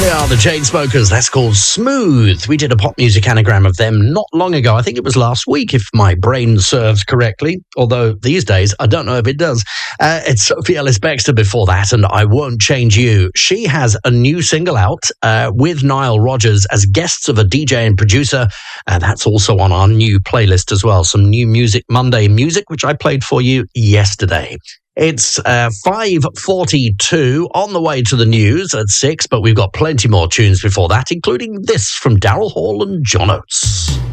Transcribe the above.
They are the Chainsmokers. That's called Smooth. We did a pop music anagram of them not long ago. I think it was last week, if my brain serves correctly. Although these days, I don't know if it does. It's Sophie Ellis-Bextor before that, and I Won't Change You. She has a new single out with Nile Rodgers as guests of a DJ and producer. That's also on our new playlist as well. Some new Music Monday music, which I played for you yesterday. It's 5:42 on the way to the news at 6, but we've got plenty more tunes before that, including this from Daryl Hall and John Oates.